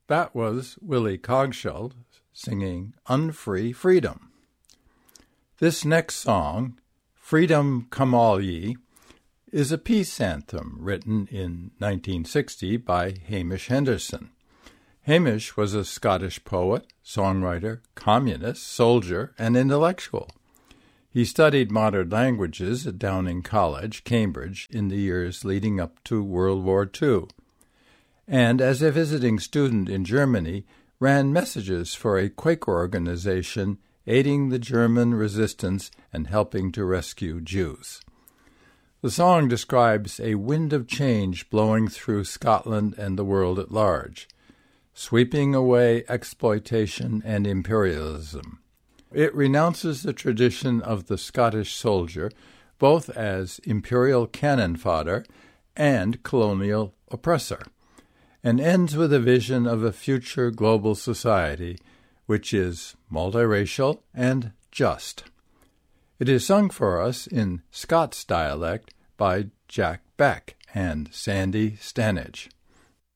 That was Willie Cogshall singing Unfree Freedom. This next song, Freedom Come All Ye, is a peace anthem written in 1960 by Hamish Henderson. Hamish was a Scottish poet, songwriter, communist, soldier, and intellectual. He studied modern languages at Downing College, Cambridge, in the years leading up to World War II, and as a visiting student in Germany, ran messages for a Quaker organization aiding the German resistance and helping to rescue Jews. The song describes a wind of change blowing through Scotland and the world at large, sweeping away exploitation and imperialism. It renounces the tradition of the Scottish soldier, both as imperial cannon fodder and colonial oppressor, and ends with a vision of a future global society which is multiracial and just. It is sung for us in Scots dialect by Jack Beck and Sandy Stanage.